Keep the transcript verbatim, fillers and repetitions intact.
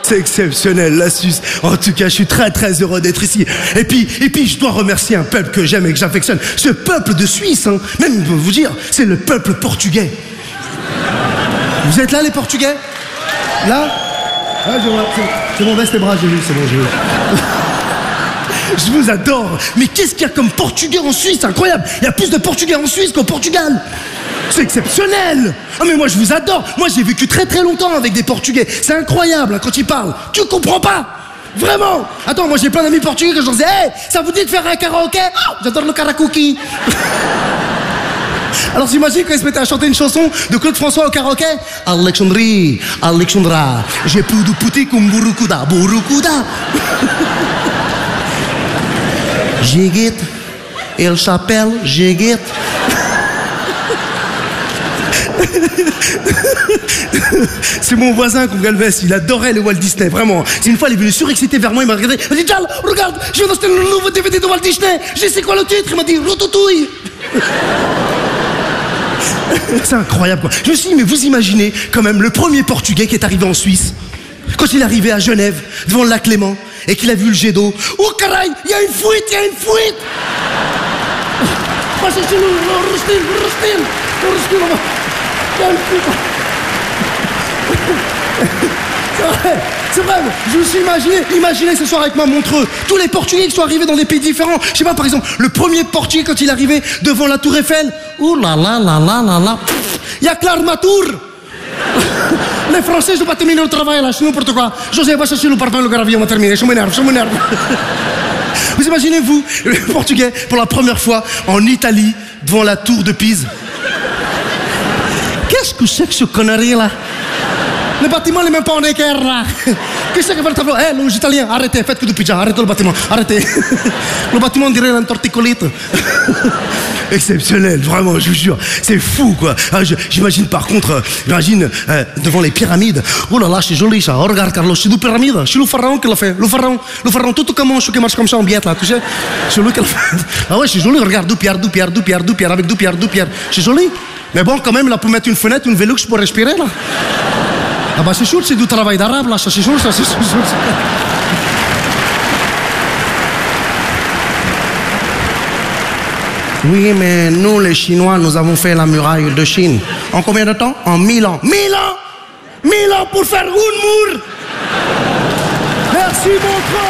C'est exceptionnel, la Suisse. En tout cas, je suis très très heureux d'être ici. Et puis, et puis, je dois remercier un peuple que j'aime et que j'affectionne. Ce peuple de Suisse, hein, même, je peux vous dire, c'est le peuple portugais. Vous êtes là, les Portugais? Là? Ah, je vois, c'est, c'est bon, baisse les bras, j'ai vu, c'est bon, j'ai vu. Je vous adore. Mais qu'est-ce qu'il y a comme Portugais en Suisse? C'est incroyable. Il y a plus de Portugais en Suisse qu'au Portugal. C'est exceptionnel. Ah mais moi je vous adore. Moi j'ai vécu très très longtemps avec des Portugais. C'est incroyable hein, quand ils parlent. Tu comprends pas. Vraiment. Attends, moi j'ai plein d'amis portugais que je leur disais, hey, ça vous dit de faire un karaoké? Oh, j'adore le karaoké. Alors j'imagine quand ils se mettaient à chanter une chanson de Claude François au karaoké. Alexandrie, Alexandra, j'ai plus de pouti comme Burukuda, Burukuda. Jiguette, elle s'appelle Jiguette. C'est mon voisin Gongalves, il adorait le Walt Disney, vraiment. C'est une fois, il est venu surexcité vers moi, il m'a regardé, il m'a dit, Jal, regarde, je viens d'acheter le nouveau D V D de Walt Disney. Je sais quoi le titre, il m'a dit, Routouille. C'est incroyable quoi. Je me suis dit, mais vous imaginez quand même le premier Portugais qui est arrivé en Suisse, quand il est arrivé à Genève, devant le lac Léman, et qu'il a vu le jet d'eau. Oh caraï, il y a une fuite, il y a une fuite. Passez chez nous, Rustin, Rustin, Rustin, il y a une fuite. C'est vrai, c'est vrai, je me suis imaginé, imaginez ce soir avec ma Montreux, tous les Portugais qui sont arrivés dans des pays différents. Je sais pas, par exemple, le premier Portugais quand il est arrivé devant la Tour Eiffel, ouh là là là là là là, il y a que l'armature. Les Français, je ne vais pas terminer le travail là, c'est n'importe quoi. José, va chercher le parfum, le gravier, on va terminer, je m'énerve, je m'énerve. Vous imaginez, vous, le Portugais, pour la première fois, en Italie, devant la Tour de Pise. Qu'est-ce que c'est que ce connerie là? Le bâtiment n'est même pas en équerre là. Qu'est-ce que va le travail? Eh, les Italiens, arrêtez, faites que du pizza, arrêtez le bâtiment, arrêtez. Le bâtiment, on dirait un torticolite. Exceptionnel, vraiment, je vous jure. C'est fou, quoi. Ah, je, j'imagine par contre, euh, j'imagine euh, devant les pyramides. Oh là là, c'est joli ça. Oh, regarde, Carlos, c'est une pyramide. C'est le pharaon qui l'a fait. Le pharaon, le pharaon, tout comment, ce qui marche comme ça en biette là, tu sais. C'est lui qui l'a fait. Ah ouais, c'est joli, regarde, deux pierres, deux pierres, deux pierres, deux pierres, avec deux pierres, deux pierres. C'est joli. Mais bon, quand même, là, pour mettre une fenêtre, une Velux pour respirer, là. Ah bah c'est sûr, c'est du travail d'arabe, là, ça c'est sûr, ça c'est sûr. Oui, mais nous, les Chinois, nous avons fait la muraille de Chine. En combien de temps? En mille ans. Mille ans? Mille ans pour faire une mur. Merci, mon frère.